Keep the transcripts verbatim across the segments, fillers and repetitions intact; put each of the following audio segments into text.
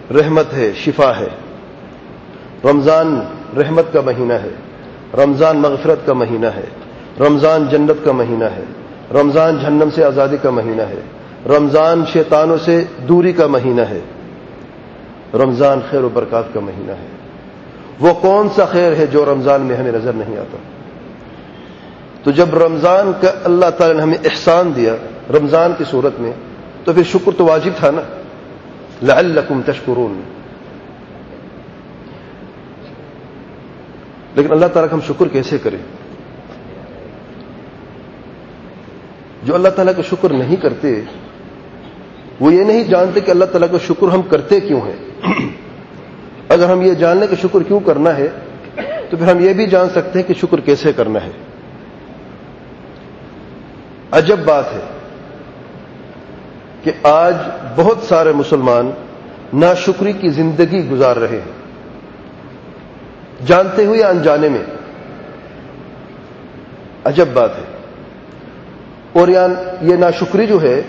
رحمت ہے، شفا ہے، رمضان رحمت کا مہینہ ہے، رمضان مغفرت کا مہینہ ہے، رمضان جنت کا مہینہ ہے، رمضان جہنم سے آزادی کا مہینہ ہے، رمضان شیطانوں سے دوری کا مہینہ ہے، رمضان خیر و برکات کا مہینہ ہے۔ وہ کون سا خیر ہے جو رمضان میں ہمیں نظر نہیں آتا؟ تو جب رمضان کا اللہ تعالی نے ہمیں احسان دیا رمضان کی صورت میں، تو پھر شکر تو واجب تھا نا، لعلکم تشکرون۔ لیکن اللہ تعالیٰ کا ہم شکر کیسے کریں؟ جو اللہ تعالیٰ کا شکر نہیں کرتے وہ یہ نہیں جانتے کہ اللہ تعالیٰ کا شکر ہم کرتے کیوں ہیں۔ اگر ہم یہ جان لیں کہ شکر کیوں کرنا ہے تو پھر ہم یہ بھی جان سکتے ہیں کہ شکر کیسے کرنا ہے۔ عجب بات ہے کہ آج بہت سارے مسلمان ناشکری کی زندگی گزار رہے ہیں، جانتے ہوئے یا انجانے میں۔ عجب بات ہے۔ اور یہ ناشکری جو ہے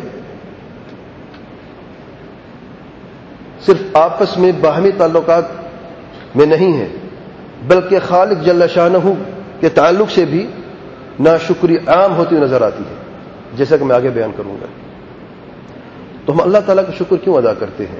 صرف آپس میں باہمی تعلقات میں نہیں ہے، بلکہ خالق جل شانہ کے تعلق سے بھی ناشکری عام ہوتی ہوئی نظر آتی ہے، جیسا کہ میں آگے بیان کروں گا۔ تو ہم اللہ تعالیٰ کا شکر کیوں ادا کرتے ہیں؟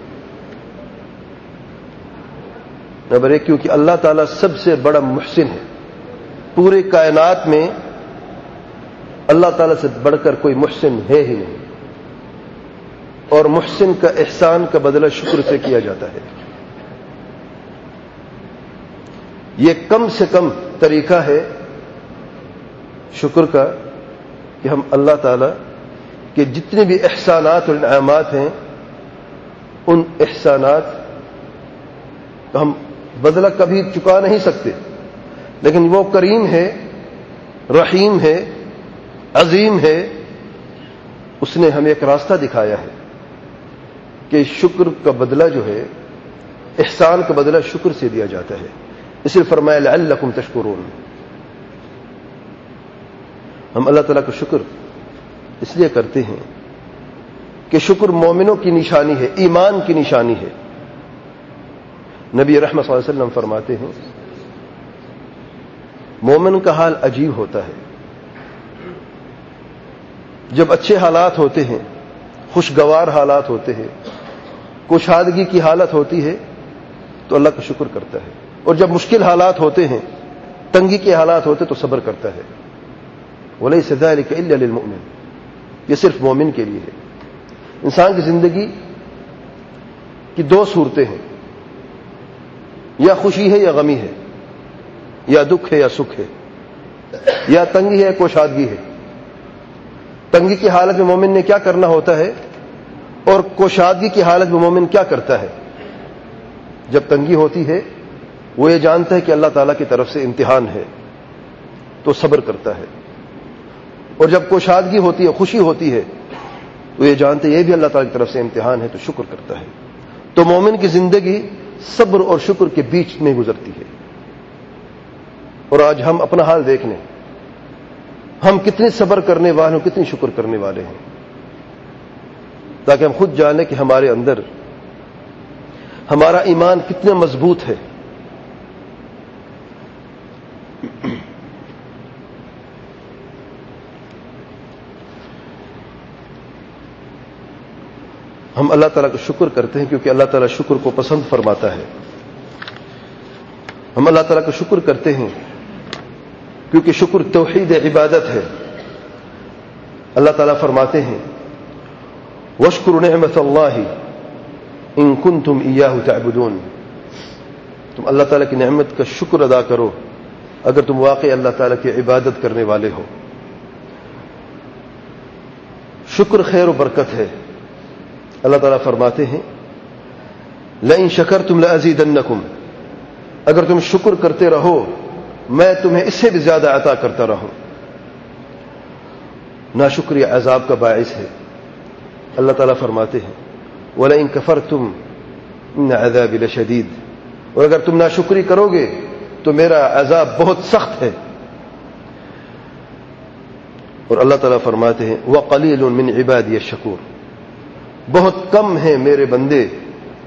نمبر ایک، کیونکہ اللہ تعالیٰ سب سے بڑا محسن ہے۔ پورے کائنات میں اللہ تعالیٰ سے بڑھ کر کوئی محسن ہے ہی نہیں، اور محسن کا احسان کا بدلہ شکر سے کیا جاتا ہے۔ یہ کم سے کم طریقہ ہے شکر کا کہ ہم اللہ تعالیٰ کے جتنے بھی احسانات اور انعامات ہیں ان احسانات کا ہم بدلہ کبھی چکا نہیں سکتے، لیکن وہ کریم ہے، رحیم ہے، عظیم ہے، اس نے ہمیں ایک راستہ دکھایا ہے کہ شکر کا بدلہ جو ہے، احسان کا بدلہ شکر سے دیا جاتا ہے۔ اس لیے فرمایا لعلکم تشکرون۔ ہم اللہ تعالیٰ کا شکر اس لیے کرتے ہیں کہ شکر مومنوں کی نشانی ہے، ایمان کی نشانی ہے۔ نبی رحمت صلی اللہ علیہ وسلم فرماتے ہیں مومن کا حال عجیب ہوتا ہے، جب اچھے حالات ہوتے ہیں، خوشگوار حالات ہوتے ہیں، کشادگی کی حالت ہوتی ہے تو اللہ کا شکر کرتا ہے، اور جب مشکل حالات ہوتے ہیں، تنگی کے حالات ہوتے تو صبر کرتا ہے۔ وَلَيْسَ ذَلِكَ إِلَّا لِلْمُؤْمِنِ، یہ صرف مومن کے لیے ہے۔ انسان کی زندگی کی دو صورتیں ہیں، یا خوشی ہے یا غمی ہے، یا دکھ ہے یا سکھ ہے، یا تنگی ہے یا کوشادگی ہے۔ تنگی کی حالت میں مومن نے کیا کرنا ہوتا ہے، اور کوشادگی کی حالت میں مومن کیا کرتا ہے؟ جب تنگی ہوتی ہے وہ یہ جانتا ہے کہ اللہ تعالیٰ کی طرف سے امتحان ہے تو صبر کرتا ہے، اور جب کوشادگی ہوتی ہے، خوشی ہوتی ہے، وہ یہ جانتے یہ بھی اللہ تعالیٰ کی طرف سے امتحان ہے تو شکر کرتا ہے۔ تو مومن کی زندگی صبر اور شکر کے بیچ میں گزرتی ہے۔ اور آج ہم اپنا حال دیکھ لیں، ہم کتنے صبر کرنے والے ہیں، کتنی شکر کرنے والے ہیں، تاکہ ہم خود جانیں کہ ہمارے اندر ہمارا ایمان کتنا مضبوط ہے۔ ہم اللہ تعالیٰ کا شکر کرتے ہیں کیونکہ اللہ تعالیٰ شکر کو پسند فرماتا ہے۔ ہم اللہ تعالیٰ کا شکر کرتے ہیں کیونکہ شکر توحید عبادت ہے۔ اللہ تعالیٰ فرماتے ہیں وَاشْكُرُوا نِعْمَةَ اللَّهِ إِن كُنتُمْ إِيَّاهُ تَعْبُدُونَ، تم اللہ تعالیٰ کی نعمت کا شکر ادا کرو اگر تم واقعی اللہ تعالیٰ کی عبادت کرنے والے ہو۔ شکر خیر و برکت ہے۔ اللہ تعالیٰ فرماتے ہیں لَئِن شَكَرْتُمْ لَأَزِيدَنَّكُمْ، اگر تم شکر کرتے رہو میں تمہیں اس سے بھی زیادہ عطا کرتا رہوں۔ ناشکری عذاب کا باعث ہے۔ اللہ تعالیٰ فرماتے ہیں وَلَئِن كَفَرْتُمْ إِنَّ عَذَابِي لَشَدِيدٌ، اور اگر تم ناشکری کرو گے تو میرا عذاب بہت سخت ہے۔ اور اللہ تعالیٰ فرماتے ہیں وَقَلِيلٌ مِّنْ عِبَادِيَ الشَّكُورُ، بہت کم ہیں میرے بندے